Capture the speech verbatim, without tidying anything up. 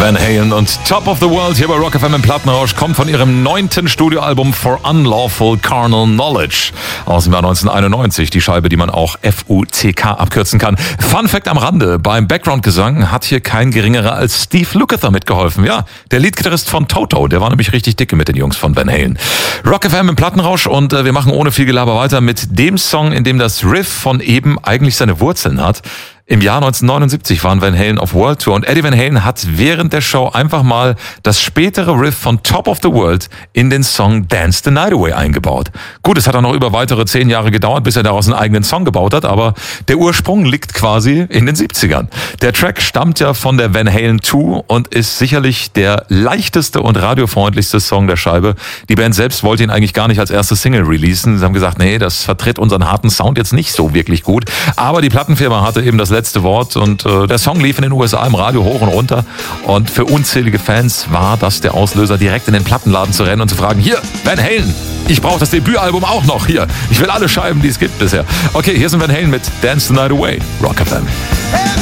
Van Halen und Top of the World hier bei Rock F M im Plattenrausch kommt von ihrem neunten Studioalbum For Unlawful Carnal Knowledge aus dem Jahr neunzehnhunderteinundneunzig. Die Scheibe, die man auch F U C K abkürzen kann. Fun Fact am Rande, beim Background-Gesang hat hier kein geringerer als Steve Lukather mitgeholfen. Ja, der Leadgitarrist von Toto, der war nämlich richtig dicke mit den Jungs von Van Halen. Rock F M im Plattenrausch und äh, wir machen ohne viel Gelaber weiter mit dem Song, in dem das Riff von eben eigentlich seine Wurzeln hat. Im Jahr neunzehnhundertneunundsiebzig waren Van Halen auf World Tour und Eddie Van Halen hat während der Show einfach mal das spätere Riff von Top of the World in den Song Dance the Night Away eingebaut. Gut, es hat dann noch über weitere zehn Jahre gedauert, bis er daraus einen eigenen Song gebaut hat, aber der Ursprung liegt quasi in den siebzigern. Der Track stammt ja von der Van Halen zwei und ist sicherlich der leichteste und radiofreundlichste Song der Scheibe. Die Band selbst wollte ihn eigentlich gar nicht als erste Single releasen. Sie haben gesagt, nee, das vertritt unseren harten Sound jetzt nicht so wirklich gut. Aber die Plattenfirma hatte eben das letzte Wort und äh, der Song lief in den U S A im Radio hoch und runter und für unzählige Fans war das der Auslöser, direkt in den Plattenladen zu rennen und zu fragen, hier, Van Halen, ich brauche das Debütalbum auch noch, hier, ich will alle Scheiben, die es gibt bisher. Okay, hier sind Van Halen mit Dance the Night Away, Rock F M.